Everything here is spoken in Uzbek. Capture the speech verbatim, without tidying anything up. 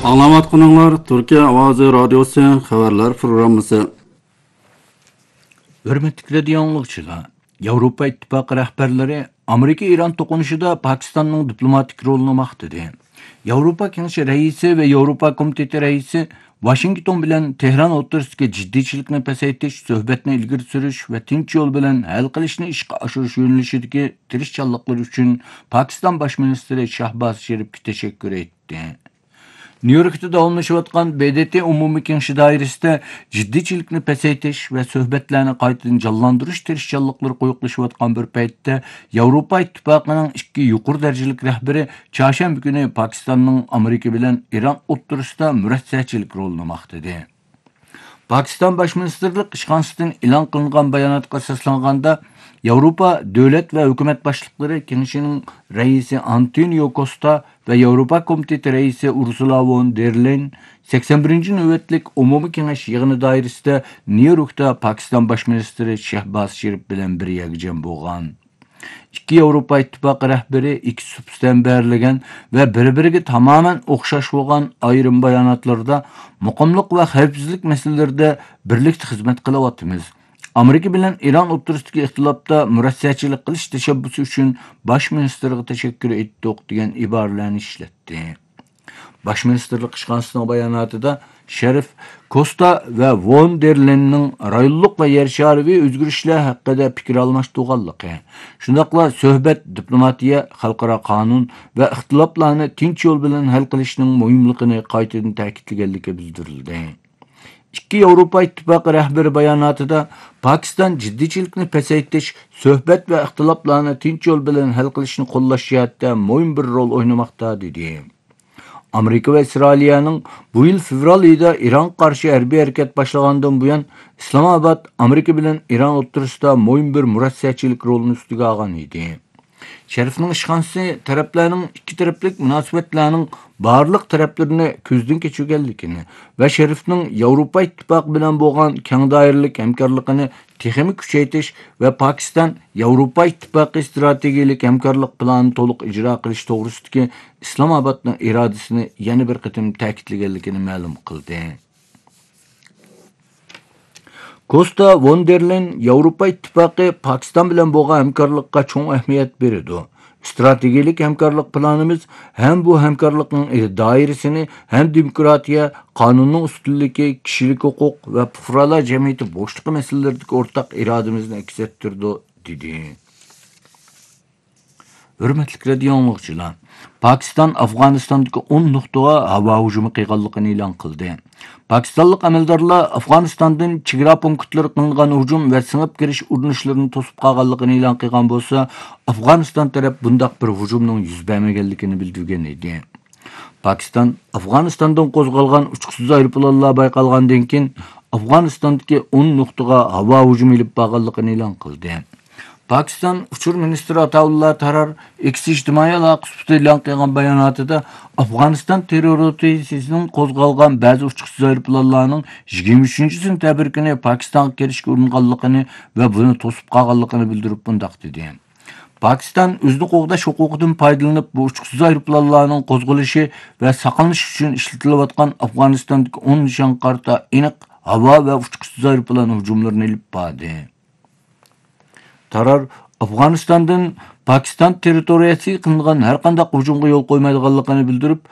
Anlamatqınlar Türkiye Avazı Radyosu Haberler Programısı. Hürmetli radyoanlıqçılar, Avrupa İttifaqı rəhbərləri Amerika-İran toqunuşuda Pakistanның diplomatik rolunu maqtadı. Avrupa Kengashi reisi ve Avrupa Komiteti reisi Washington bilen Tehran o'rtasidagi jiddichilikni pasaytirish, suhbatni ilgari surish va tinch yo'l bilan hal qilishni ishga oshirish yo'nalishidagi tirishchanliklari uchun Pakistan bosh ministri Shahbaz Sharifga tashakkur etdi. New York'ta davamlaşıyotgan B D T Umumi Kengashi doirasida jiddichilikni pasaytirish va suhbatlarni qaytadan jonlantirish tirishchanliklari qo'yiqlashayotgan bir paytda Yevropa İttifoqining ikki yuqori darajalik rahbari chorshanba kuni Pakistanning Amerika bilan Iran o'rtasida murossachilik rolini maqtadi. Pakistan Baş Ministerlik ishxonasidan e'lon qilingan bayonotga asoslanganda Avrupa davlat va hukumat boshliqlari Kengashining raisi Antonio Costa ve Avrupa Komiteti reisi Ursula von der Leyen sakson birinchi navbatlik umumiy kengash yig'ini doirasida New Yorkda Pakistan bosh ministri Shahbaz Sharif bilan bir yakjam bo'lgan. İki Avrupa İttifaqı rahbari ikki substan berilgan ve bir-biriga tamamen o'xshash bo'lgan ayrim bayonotlarda muqimlik va xavfsizlik masalalarida birlikda xizmat qilyapmiz. Amerika bilan Iran o'rtasidagi ixtilofda murossachilik qilish tashabbusi uchun bosh ministerga tashakkur etdik degan iboralarni ishlatdi. Bosh ministerlik ishxonasining bayonotida Sharif, Costa ve von der Leyenning rayonlik va yer shariviy o'zgarishlar haqida fikr almashtirganligi, shundaqla suhbat, diplomatiya, xalqaro qonun va ixtiloflarni tinch yo'l bilan hal qilishning muhimligini qaytadan ta'kidlaganligi bildirildi. İki Avrupa İttifaqı rəhbəri bayonotida Pakistan jiddichilikni pasaytirish, suhbat va ixtiloflarni tinch yo'l bilan hal qilishni qo'llash jihatda muhim bir rol o'ynamoqda dedi. Amerika ve İsrailning bu yil fevral oyida Iran qarshi harbiy harakat boshlagandan buyon Islamabad Amerika bilan Iran o'rtasida muhim bir murossachilik rolini ustiga olgan edi. Sharifning ishxonasi taraflarning ikki taraflik munosabatlarning barliq taraflarini ko'zdan kechirganligini va Sharifning Yevropa İttifoqi bilan bo'lgan keng doiralik hamkorligini texnik kuchaytirish va Pakistan Yevropa İttifoqi strategiyalik hamkorlik planini to'liq ijro qilish to'g'risidagi Islamobodning irodasini yana bir qatim ta'kidlaganligini ma'lum qildi. Costa von der Leyen Yevropa İttifaqi Pakistan bilan bo'lgan hamkorlikka cho'ng ahamiyat beradi. Strategik hamkorlik planimiz hem bu hamkorlikning doirasini hem demokratiya, qonunning ustunligi, kishilik huquq va fuqarolar jamiyati bo'shliqi masalalaridagi o'rtaq irodamizni aks ettirdi dedi. Hürmetli radyoanlıqçılar, Pakistan Afganistandagi o'n nuqtaga havo hujumi qilganligini e'lon qildi. Pakistanlik amaldorlar Afg'onistondan chegara punktlari qilingan hujum va singib kirish urinishlarini to'sib qolganligini e'lon qilgan bo'lsa, Afg'oniston taraf bundaq bir hujumning yuz bermaganligini bildirgan edi. Pakistan Afg'onistondan qo'zg'algan uchqusiz aeroplanlar bayqalgandan keyin Afg'onistondagi o'n nuqtaga havo hujumi ilib borganligini e'lon qildi. Pakistan Uchur ministri Ataullah Tarar ikki ijtimoiy aloqa sifatida e'lon qilgan bayonotida Afg'oniston terroristisining qo'zg'algan ba'zi uchqusiz aeroplanlarning yigirma uchinchi sentabr kuni Pakistonga kirishga uringanligini va buni to'sib qolganligini bildirib bundoq dedi. Pakistan o'zini qo'g'dash huquqidan foydalanib bu uchqusiz aeroplanlarning qo'zg'alishi va saqlanish uchun ishlatilayotgan Afg'onistondagi o'n nishon qarta aniq havo va uchqusiz aeroplan hujumlarini ilib bordi. Tarar Afg'onistondan Pakistan territoriyasiga qilingan har qanday hujumga yo'l qo'ymaydiganligini bildirib,